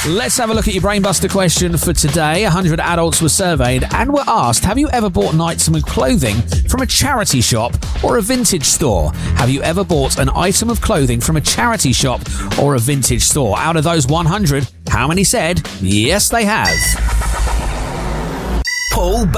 Let's have a look at your Brainbuster question for today. 100 adults were surveyed and were asked, have you ever bought an item of clothing from a charity shop or a vintage store? Have you ever bought an item of clothing from a charity shop or a vintage store? Out of those 100, how many said, yes, they have? Paul